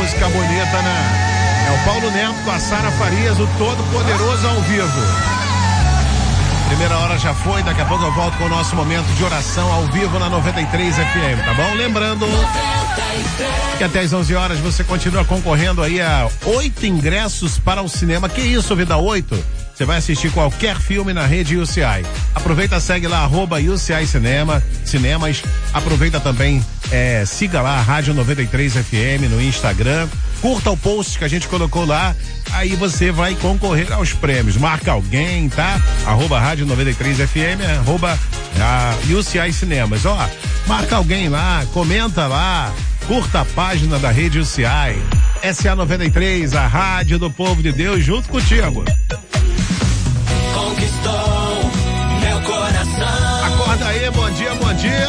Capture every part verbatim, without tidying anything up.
música bonita, né? É o Paulo Neto com a Sara Farias, o Todo-Poderoso ao vivo. Primeira hora já foi, daqui a pouco eu volto com o nosso momento de oração ao vivo na noventa e três F M, tá bom? Lembrando que até às onze horas você continua concorrendo aí a oito ingressos para o cinema. Que isso, vida, oito? Você vai assistir qualquer filme na rede U C I. Aproveita, segue lá, arroba U C I Cinema, Cinemas. Aproveita também, é, siga lá a Rádio noventa e três F M no Instagram. Curta o post que a gente colocou lá. Aí você vai concorrer aos prêmios. Marca alguém, tá? Arroba Rádio noventa e três F M, arroba a U C I Cinemas. Ó, marca alguém lá, comenta lá, curta a página da rede U C I. S A noventa e três, a rádio do povo de Deus, junto contigo. Conquistou meu coração. Acorda aí, bom dia, bom dia.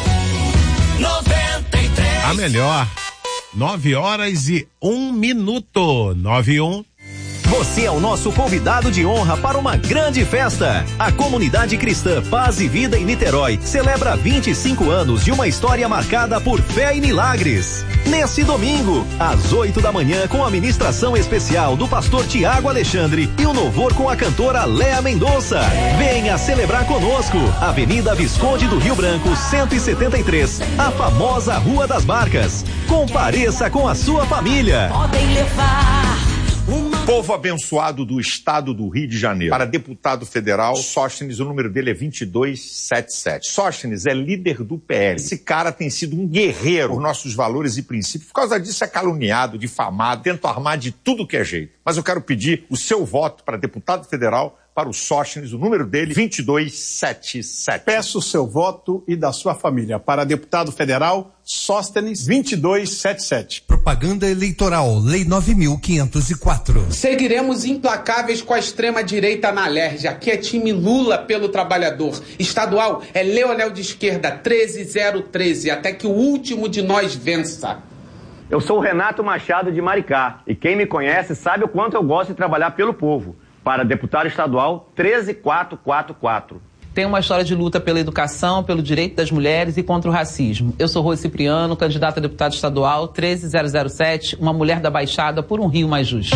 noventa e três. A melhor. Nove horas e um minuto. Nove e um. Você é o nosso convidado de honra para uma grande festa. A comunidade cristã Paz e Vida em Niterói celebra vinte e cinco anos de uma história marcada por fé e milagres. Nesse domingo, às oito da manhã, com a ministração especial do pastor Tiago Alexandre e o louvor com a cantora Léa Mendonça. Venha celebrar conosco. Avenida Visconde do Rio Branco, cento e setenta e três, a famosa Rua das Barcas. Compareça com a sua família. Podem levar. Povo abençoado do estado do Rio de Janeiro. Para deputado federal, Sóstenes, o número dele é vinte e dois setenta e sete. Sóstenes é líder do P L. Esse cara tem sido um guerreiro por nossos valores e princípios. Por causa disso é caluniado, difamado, tenta armar de tudo que é jeito. Mas eu quero pedir o seu voto para deputado federal, para o Sóstenes, o número dele, vinte e dois setenta e sete. Peço o seu voto e da sua família para deputado federal, Sóstenes, vinte e dois setenta e sete. Propaganda eleitoral, Lei nove mil quinhentos e quatro. Seguiremos implacáveis com a extrema-direita na Alerj. Aqui é time Lula pelo trabalhador. Estadual é Leonel de Esquerda, treze zero treze, até que o último de nós vença. Eu sou o Renato Machado de Maricá, e quem me conhece sabe o quanto eu gosto de trabalhar pelo povo. Para deputado estadual, treze mil quatrocentos e quarenta e quatro. Tem uma história de luta pela educação, pelo direito das mulheres e contra o racismo. Eu sou Rose Cipriano, candidata a deputado estadual, treze mil sete, uma mulher da Baixada por um Rio mais justo.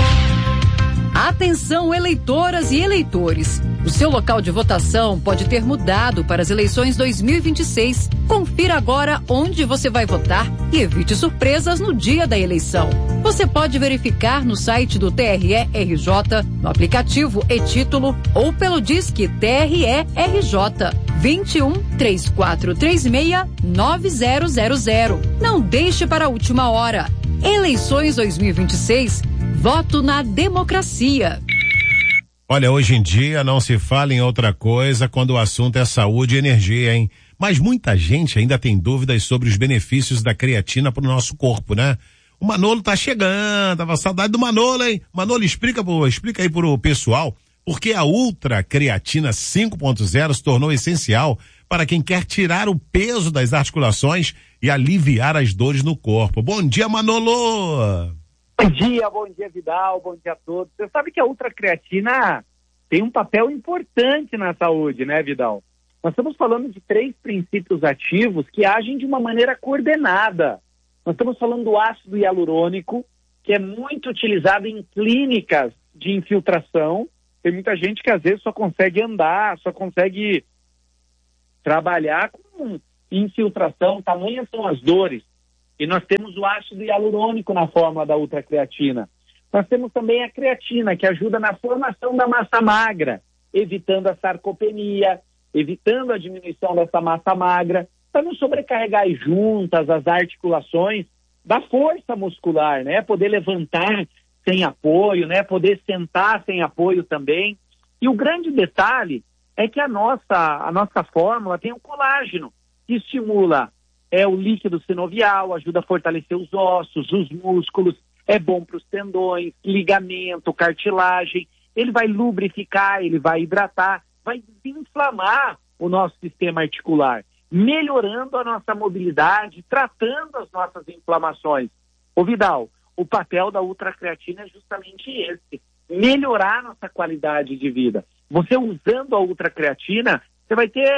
Atenção, eleitoras e eleitores. O seu local de votação pode ter mudado para as eleições dois mil e vinte e seis. Confira agora onde você vai votar e evite surpresas no dia da eleição. Você pode verificar no site do T R E R J, no aplicativo e-Título ou pelo Disque T R E R J vinte e um, três quatro três seis, nove zero zero zero. Não deixe para a última hora. Eleições dois mil e vinte e seis. Voto na democracia. Olha, hoje em dia não se fala em outra coisa quando o assunto é saúde e energia, hein? Mas muita gente ainda tem dúvidas sobre os benefícios da creatina para o nosso corpo, né? O Manolo tá chegando, tava saudade do Manolo, hein? Manolo, explica, explica aí pro pessoal por que a Ultra Creatina cinco ponto zero se tornou essencial para quem quer tirar o peso das articulações e aliviar as dores no corpo. Bom dia, Manolo! Bom dia, bom dia, Vidal, bom dia a todos. Você sabe que a ultracreatina tem um papel importante na saúde, né, Vidal? Nós estamos falando de três princípios ativos que agem de uma maneira coordenada. Nós estamos falando do ácido hialurônico, que é muito utilizado em clínicas de infiltração. Tem muita gente que às vezes só consegue andar, só consegue trabalhar com infiltração, tamanhas são as dores. E nós temos o ácido hialurônico na forma da ultracreatina. Nós temos também a creatina, que ajuda na formação da massa magra, evitando a sarcopenia, evitando a diminuição dessa massa magra, para não sobrecarregar as juntas, as articulações, da força muscular, né? Poder levantar sem apoio, né? Poder sentar sem apoio também. E o grande detalhe é que a nossa, a nossa fórmula tem um colágeno, que estimula é o líquido sinovial, ajuda a fortalecer os ossos, os músculos, é bom para os tendões, ligamento, cartilagem, ele vai lubrificar, ele vai hidratar, vai desinflamar o nosso sistema articular, melhorando a nossa mobilidade, tratando as nossas inflamações. Ô Vidal, o papel da ultracreatina é justamente esse, melhorar a nossa qualidade de vida. Você usando a ultracreatina, você vai ter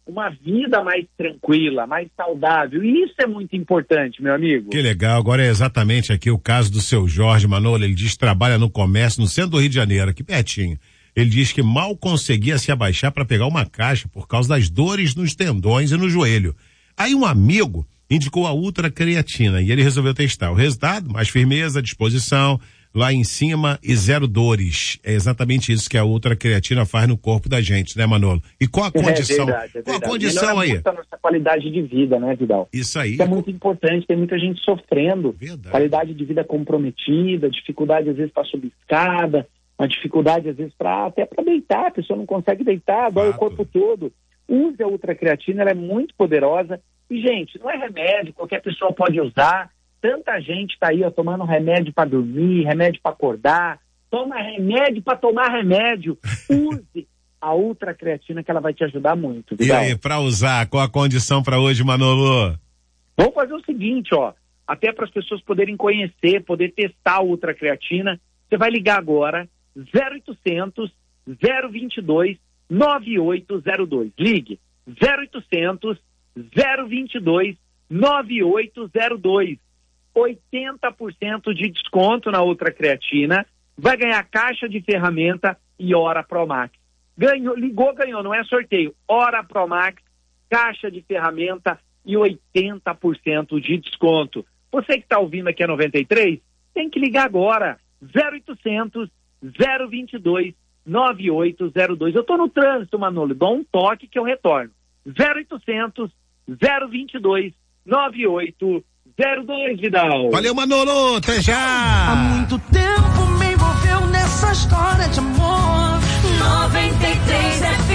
uma vida mais tranquila, mais saudável. E isso é muito importante, meu amigo. Que legal. Agora é exatamente aqui o caso do seu Jorge Manolo. Ele diz que trabalha no comércio no centro do Rio de Janeiro, aqui pertinho. Ele diz que mal conseguia se abaixar para pegar uma caixa por causa das dores nos tendões e no joelho. Aí um amigo indicou a ultracreatina e ele resolveu testar. O resultado, mais firmeza, disposição lá em cima e zero dores. É exatamente isso que a ultracreatina faz no corpo da gente, né, Manolo? E qual a condição? É verdade, é verdade. Qual a condição Melhora aí? muito a nossa qualidade de vida, né, Vidal? Isso aí. Isso é muito importante, tem muita gente sofrendo. Verdade. Qualidade de vida comprometida, dificuldade às vezes para subir escada, uma dificuldade às vezes para até para deitar, a pessoa não consegue deitar, dói Fato. o corpo todo. Use a ultracreatina, ela é muito poderosa. E, gente, não é remédio, qualquer pessoa pode usar. Tanta gente está aí, ó, tomando remédio para dormir, remédio para acordar, toma remédio para tomar remédio. Use a ultracreatina que ela vai te ajudar muito. E Vidal. aí, para usar, qual a condição para hoje, Manolo? Vamos fazer o seguinte, ó, até para as pessoas poderem conhecer, poder testar a ultracreatina, você vai ligar agora, zero oitocentos, zero vinte e dois, nove oito zero dois. Ligue, zero oitocentos, zero vinte e dois, nove oito zero dois. oitenta por cento de desconto na ultracreatina, vai ganhar caixa de ferramenta e Hora Promax. Ganhou, ligou, ganhou, não é sorteio. Hora Promax, caixa de ferramenta e oitenta por cento de desconto. Você que está ouvindo aqui a noventa e três, tem que ligar agora, zero oitocentos, zero vinte e dois, nove oito zero dois. Eu estou no trânsito, Manolo, dou um toque que eu retorno. zero oitocentos, zero vinte e dois, nove oito zero dois, Vidal. Valeu, Manolo, até já! Há muito tempo me envolveu nessa história de amor. noventa e três F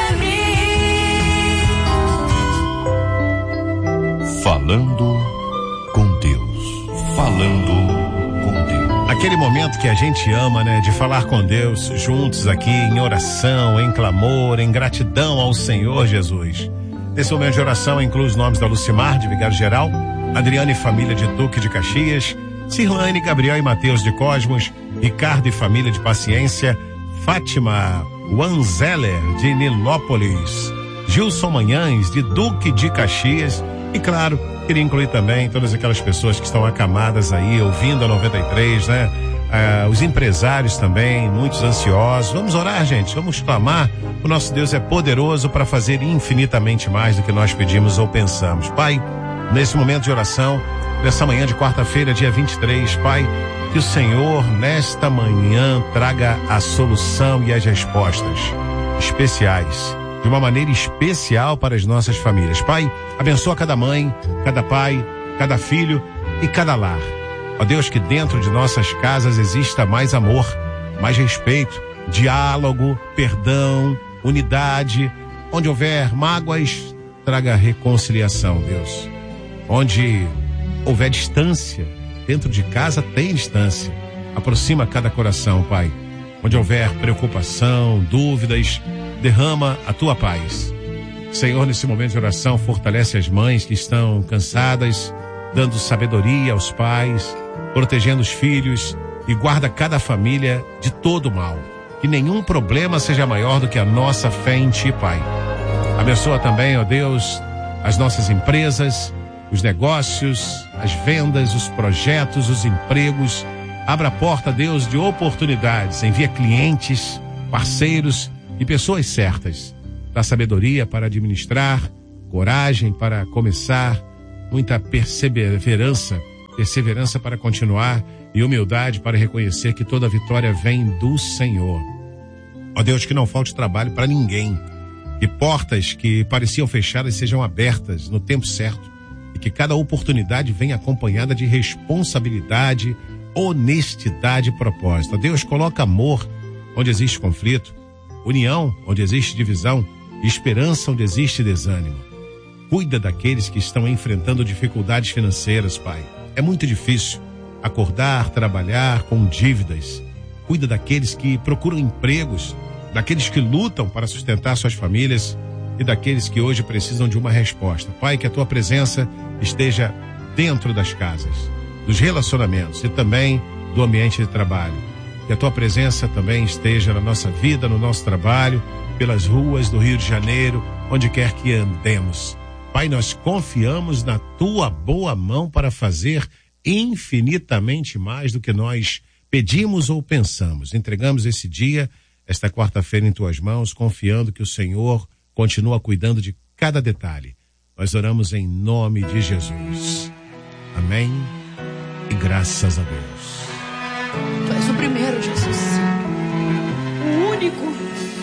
M. Falando com Deus. Falando com Deus. Aquele momento que a gente ama, né? De falar com Deus juntos aqui em oração, em clamor, em gratidão ao Senhor Jesus. Nesse momento de oração inclui os nomes da Lucimar, de Vigário Geral, Adriane e família de Duque de Caxias, Cirlane, Gabriel e Mateus de Cosmos, Ricardo e família de Paciência, Fátima Wanzeller de Nilópolis, Gilson Manhães de Duque de Caxias e, claro, queria incluir também todas aquelas pessoas que estão acamadas aí, ouvindo a noventa e três, né? Ah, os empresários também, muitos ansiosos. Vamos orar, gente, vamos clamar. O nosso Deus é poderoso para fazer infinitamente mais do que nós pedimos ou pensamos. Pai, nesse momento de oração, nessa manhã de quarta-feira, dia vinte e três, Pai, que o Senhor, nesta manhã, traga a solução e as respostas especiais, de uma maneira especial para as nossas famílias. Pai, abençoa cada mãe, cada pai, cada filho e cada lar. Ó Deus, que dentro de nossas casas exista mais amor, mais respeito, diálogo, perdão, unidade. Onde houver mágoas, traga reconciliação, Deus. Onde houver distância, dentro de casa tem distância. Aproxima cada coração, Pai. Onde houver preocupação, dúvidas, derrama a tua paz. Senhor, nesse momento de oração, fortalece as mães que estão cansadas, dando sabedoria aos pais, protegendo os filhos e guarda cada família de todo mal. Que nenhum problema seja maior do que a nossa fé em Ti, Pai. Abençoa também, ó Deus, as nossas empresas, os negócios, as vendas, os projetos, os empregos. Abra a porta, Deus, de oportunidades. Envia clientes, parceiros e pessoas certas. Dá sabedoria para administrar, coragem para começar, muita perseverança, perseverança para continuar e humildade para reconhecer que toda vitória vem do Senhor. Ó Deus, que não falte trabalho para ninguém. Que portas que pareciam fechadas sejam abertas no tempo certo. E que cada oportunidade venha acompanhada de responsabilidade, honestidade e propósito. Ó Deus, coloca amor onde existe conflito, união onde existe divisão, esperança onde existe desânimo. Cuida daqueles que estão enfrentando dificuldades financeiras, Pai. É muito difícil acordar, trabalhar com dívidas. Cuida daqueles que procuram empregos, daqueles que lutam para sustentar suas famílias e daqueles que hoje precisam de uma resposta. Pai, que a tua presença esteja dentro das casas, dos relacionamentos e também do ambiente de trabalho. Que a tua presença também esteja na nossa vida, no nosso trabalho pelas ruas do Rio de Janeiro, onde quer que andemos. Pai, nós confiamos na tua boa mão para fazer infinitamente mais do que nós pedimos ou pensamos. Entregamos esse dia, esta quarta-feira em tuas mãos, confiando que o Senhor continua cuidando de cada detalhe. Nós oramos em nome de Jesus. Amém e graças a Deus. Tu és o primeiro, Jesus. O único.